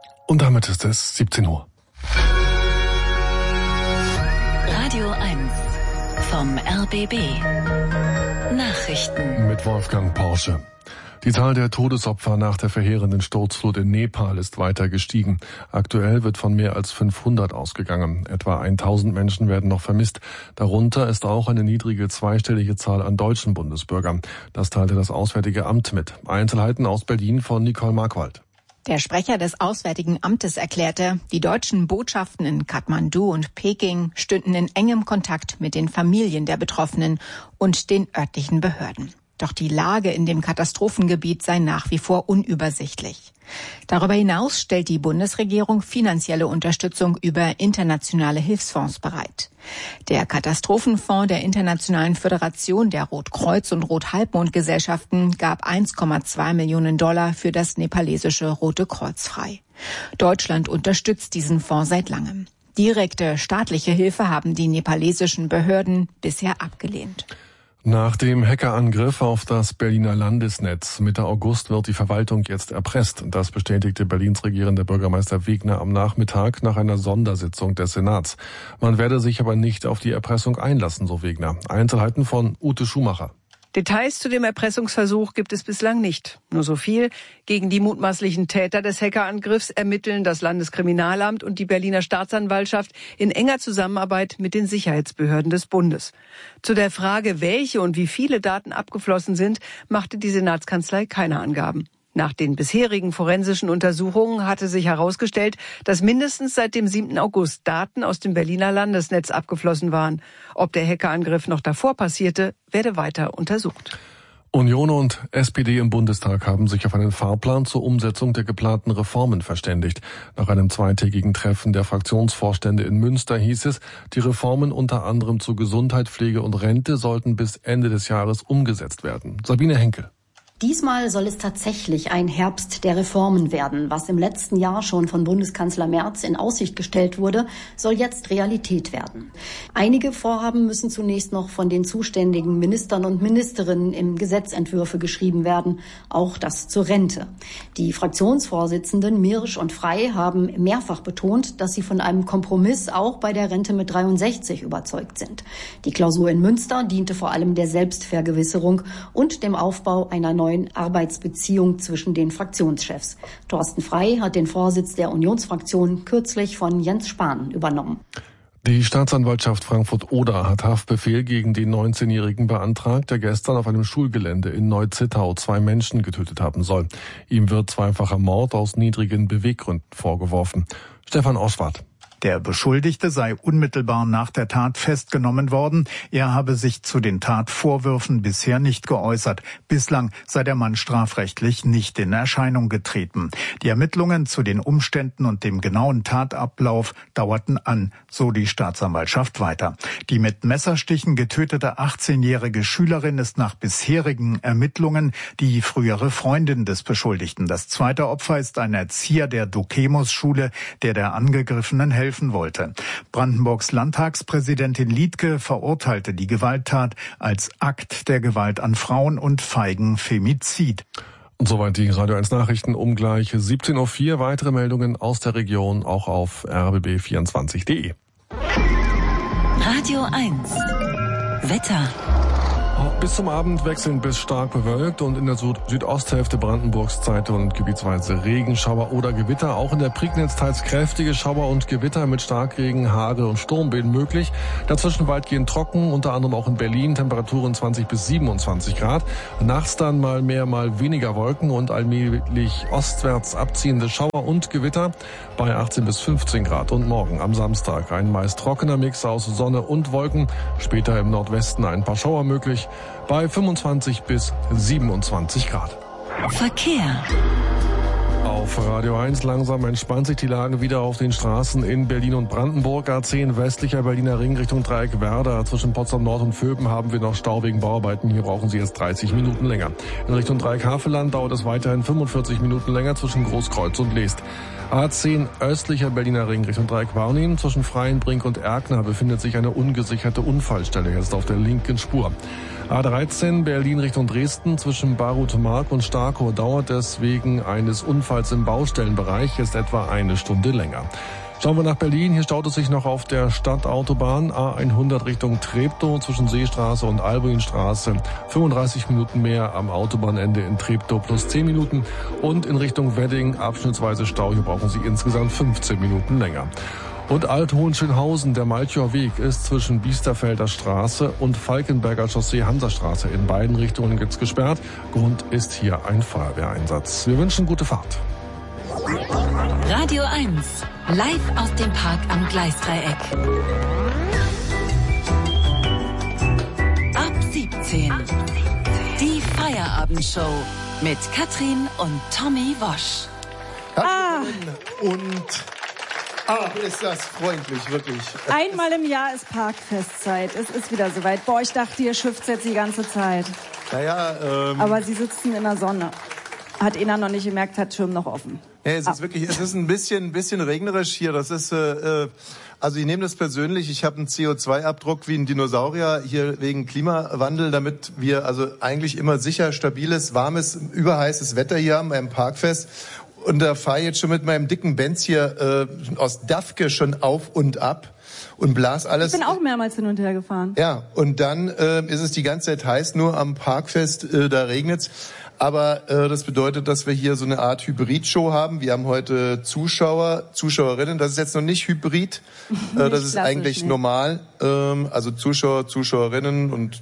Und damit ist es 17 Uhr. Radio 1 vom RBB. Nachrichten mit Wolfgang Porsche. Die Zahl der Todesopfer nach der verheerenden Sturzflut in Nepal ist weiter gestiegen. Aktuell wird von mehr als 500 ausgegangen. Etwa 1000 Menschen werden noch vermisst. Darunter ist auch eine niedrige zweistellige Zahl an deutschen Bundesbürgern. Das teilte das Auswärtige Amt mit. Einzelheiten aus Berlin von Nicole Markwald. Der Sprecher des Auswärtigen Amtes erklärte, die deutschen Botschaften in Kathmandu und Peking stünden in engem Kontakt mit den Familien der Betroffenen und den örtlichen Behörden. Doch die Lage in dem Katastrophengebiet sei nach wie vor unübersichtlich. Darüber hinaus stellt die Bundesregierung finanzielle Unterstützung über internationale Hilfsfonds bereit. Der Katastrophenfonds der Internationalen Föderation der Rotkreuz- und Rothalbmondgesellschaften gab $1,2 Millionen für das nepalesische Rote Kreuz frei. Deutschland unterstützt diesen Fonds seit langem. Direkte staatliche Hilfe haben die nepalesischen Behörden bisher abgelehnt. Nach dem Hackerangriff auf das Berliner Landesnetz Mitte August wird die Verwaltung jetzt erpresst. Das bestätigte Berlins regierender Bürgermeister Wegner am Nachmittag nach einer Sondersitzung des Senats. Man werde sich aber nicht auf die Erpressung einlassen, so Wegner. Einzelheiten von Ute Schumacher. Details zu dem Erpressungsversuch gibt es bislang nicht. Nur so viel: Gegen die mutmaßlichen Täter des Hackerangriffs ermitteln das Landeskriminalamt und die Berliner Staatsanwaltschaft in enger Zusammenarbeit mit den Sicherheitsbehörden des Bundes. Zu der Frage, welche und wie viele Daten abgeflossen sind, machte die Senatskanzlei keine Angaben. Nach den bisherigen forensischen Untersuchungen hatte sich herausgestellt, dass mindestens seit dem 7. August Daten aus dem Berliner Landesnetz abgeflossen waren. Ob der Hackerangriff noch davor passierte, werde weiter untersucht. Union und SPD im Bundestag haben sich auf einen Fahrplan zur Umsetzung der geplanten Reformen verständigt. Nach einem zweitägigen Treffen der Fraktionsvorstände in Münster hieß es, die Reformen unter anderem zu Gesundheit, Pflege und Rente sollten bis Ende des Jahres umgesetzt werden. Sabine Henkel. Diesmal soll es tatsächlich ein Herbst der Reformen werden. Was im letzten Jahr schon von Bundeskanzler Merz in Aussicht gestellt wurde, soll jetzt Realität werden. Einige Vorhaben müssen zunächst noch von den zuständigen Ministern und Ministerinnen in Gesetzentwürfe geschrieben werden, auch das zur Rente. Die Fraktionsvorsitzenden Mirsch und Frey haben mehrfach betont, dass sie von einem Kompromiss auch bei der Rente mit 63 überzeugt sind. Die Klausur in Münster diente vor allem der Selbstvergewisserung und dem Aufbau einer neuen Arbeitsbeziehung zwischen den Fraktionschefs. Thorsten Frey hat den Vorsitz der Unionsfraktion kürzlich von Jens Spahn übernommen. Die Staatsanwaltschaft Frankfurt-Oder hat Haftbefehl gegen den 19-Jährigen beantragt, der gestern auf einem Schulgelände in Neu-Zittau 2 Menschen getötet haben soll. Ihm wird zweifacher Mord aus niedrigen Beweggründen vorgeworfen. Stefan Oschwart. Der Beschuldigte sei unmittelbar nach der Tat festgenommen worden. Er habe sich zu den Tatvorwürfen bisher nicht geäußert. Bislang sei der Mann strafrechtlich nicht in Erscheinung getreten. Die Ermittlungen zu den Umständen und dem genauen Tatablauf dauerten an, so die Staatsanwaltschaft weiter. Die mit Messerstichen getötete 18-jährige Schülerin ist nach bisherigen Ermittlungen die frühere Freundin des Beschuldigten. Das zweite Opfer ist ein Erzieher der Dukemus-Schule, der Angegriffenen helfen wollte. Brandenburgs Landtagspräsidentin Liedtke verurteilte die Gewalttat als Akt der Gewalt an Frauen und feigen Femizid. Und soweit die Radio 1 Nachrichten um gleich 17.04 Uhr. Weitere Meldungen aus der Region auch auf rbb24.de. Radio 1 Wetter. Bis zum Abend wechselnd bis stark bewölkt und in der Südosthälfte Brandenburgs Zeit- und gebietsweise Regenschauer oder Gewitter. Auch in der Prignitz teils kräftige Schauer und Gewitter mit Starkregen, Hagel und Sturmböen möglich. Dazwischen weitgehend trocken, unter anderem auch in Berlin, Temperaturen 20 bis 27 Grad. Nachts dann mal mehr, mal weniger Wolken und allmählich ostwärts abziehende Schauer und Gewitter bei 18 bis 15 Grad. Und morgen am Samstag ein meist trockener Mix aus Sonne und Wolken. Später im Nordwesten ein paar Schauer möglich bei 25 bis 27 Grad. Verkehr. Auf Radio 1 langsam entspannt sich die Lage wieder auf den Straßen in Berlin und Brandenburg. A10 westlicher Berliner Ring Richtung Dreieck Werder. Zwischen Potsdam Nord und Vöben haben wir noch Stau wegen Bauarbeiten. Hier brauchen Sie jetzt 30 Minuten länger. In Richtung Dreieck Havelland dauert es weiterhin 45 Minuten länger zwischen Großkreuz und Leest. A10 östlicher Berliner Ring Richtung Dreieck Warnin. Zwischen Freienbrink und Erkner befindet sich eine ungesicherte Unfallstelle jetzt auf der linken Spur. A13 Berlin Richtung Dresden zwischen Barutmark und Starkow dauert es wegen eines Unfalls im Baustellenbereich jetzt etwa eine Stunde länger. Schauen wir nach Berlin. Hier staut es sich noch auf der Stadtautobahn A100 Richtung Treptow zwischen Seestraße und Albuinstraße. 35 Minuten mehr am Autobahnende in Treptow plus 10 Minuten. Und in Richtung Wedding abschnittsweise Stau. Hier brauchen Sie insgesamt 15 Minuten länger. Und Alt-Hohenschönhausen, der Malchower Weg, ist zwischen Biesterfelder Straße und Falkenberger Chaussee Hansastraße in beiden Richtungen jetzt gesperrt. Grund ist hier ein Feuerwehreinsatz. Wir wünschen gute Fahrt. Radio 1, live aus dem Park am Gleisdreieck. Ab 17. Die Feierabendshow mit Katrin und Tommy Wosch. Ist das freundlich, wirklich. Einmal im Jahr ist Parkfestzeit. Es ist wieder soweit. Boah, ich dachte, ihr schifft jetzt die ganze Zeit. Aber Sie sitzen in der Sonne. Hat Ena noch nicht gemerkt, hat Schirm noch offen. Ja, es ist ein bisschen regnerisch hier. Das ist, also ich nehme das persönlich. Ich habe einen CO2-Abdruck wie ein Dinosaurier hier wegen Klimawandel, damit wir also eigentlich immer sicher, stabiles, warmes, überheißes Wetter hier haben beim Parkfest. Und da fahre ich jetzt schon mit meinem dicken Benz hier aus Dafke schon auf und ab und blas alles. Ich bin auch mehrmals hin und her gefahren. Ja, und dann ist es die ganze Zeit heiß, nur am Parkfest, da regnet's. Aber das bedeutet, dass wir hier so eine Art Hybrid-Show haben. Wir haben heute Zuschauer, Zuschauerinnen. Das ist jetzt noch nicht Hybrid, das ist eigentlich normal. Also Zuschauer, Zuschauerinnen und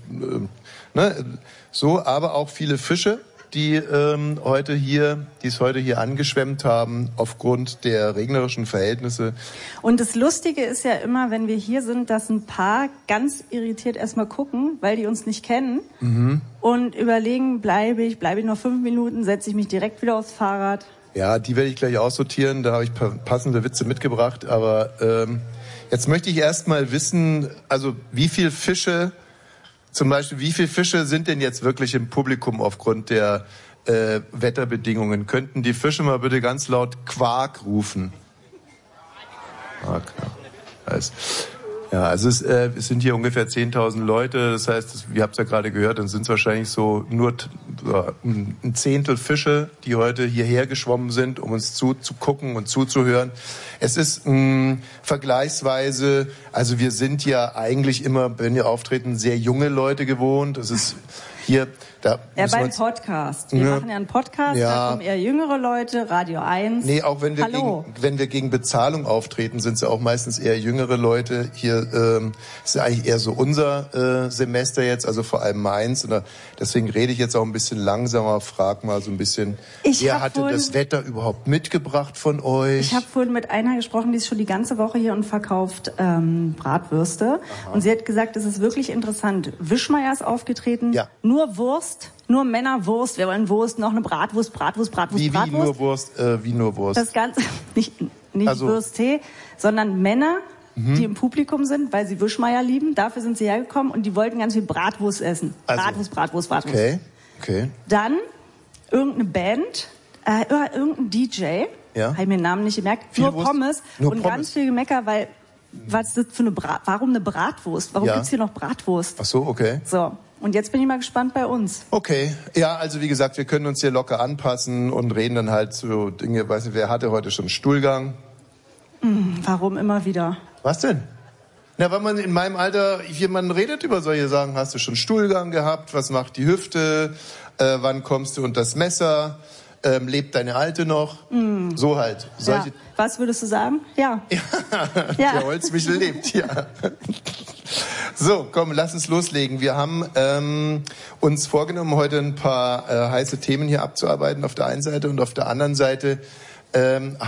so, aber auch viele Fische, die es heute hier angeschwemmt haben aufgrund der regnerischen Verhältnisse. Und das Lustige ist ja immer, wenn wir hier sind, dass ein paar ganz irritiert erstmal gucken, weil die uns nicht kennen und überlegen, bleibe ich noch 5 Minuten, setze ich mich direkt wieder aufs Fahrrad. Ja, die werde ich gleich aussortieren, da habe ich passende Witze mitgebracht, aber jetzt möchte ich erst mal wissen, also wie viele Fische sind denn jetzt wirklich im Publikum aufgrund der Wetterbedingungen? Könnten die Fische mal bitte ganz laut Quark rufen? Ja, also es sind hier ungefähr 10.000 Leute. Das heißt, ihr habt es ja gerade gehört, dann sind es wahrscheinlich so nur ein Zehntel Fische, die heute hierher geschwommen sind, um uns zuzugucken und zuzuhören. Es ist vergleichsweise, also wir sind ja eigentlich immer, wenn wir auftreten, sehr junge Leute gewohnt. Es ist hier, da beim Podcast. Wir machen ja einen Podcast, da kommen eher jüngere Leute, Radio 1. Nee, auch wenn wir gegen Bezahlung auftreten, sind es ja auch meistens eher jüngere Leute. Hier ist ja eigentlich eher so unser Semester jetzt, also vor allem meins. Und deswegen rede ich jetzt auch ein bisschen langsamer, frag mal so ein bisschen, wer hatte das Wetter überhaupt mitgebracht von euch? Ich habe vorhin mit einer gesprochen, die ist schon die ganze Woche hier und verkauft Bratwürste. Aha. Und sie hat gesagt, es ist wirklich interessant. Wischmeier ist aufgetreten, nur Wurst, nur Männerwurst. Wir wollen Wurst, noch eine Bratwurst. Wie nur Wurst? Wie nur Wurst? Das Ganze, nicht also Würste, sondern Männer, die im Publikum sind, weil sie Wischmeier lieben. Dafür sind sie hergekommen und die wollten ganz viel Bratwurst essen. Also, Bratwurst. Okay. Dann irgendeine Band, irgendein DJ, habe ich mir den Namen nicht gemerkt, nur Pommes und ganz viel Gemecker, weil, was ist das für warum eine Bratwurst? Warum gibt's hier noch Bratwurst? Ach so, okay. So. Und jetzt bin ich mal gespannt bei uns. Okay. Ja, also wie gesagt, wir können uns hier locker anpassen und reden dann halt so Dinge, weiß nicht, wer hatte heute schon Stuhlgang? Warum immer wieder? Was denn? Na, weil man in meinem Alter, jemand redet über solche Sachen, hast du schon Stuhlgang gehabt, was macht die Hüfte, wann kommst du unter das Messer, lebt deine Alte noch? So halt. Solche. Ja. Was würdest du sagen? Ja. Der Holzmichel lebt, ja. So, komm, lass uns loslegen. Wir haben uns vorgenommen, heute ein paar heiße Themen hier abzuarbeiten auf der einen Seite und auf der anderen Seite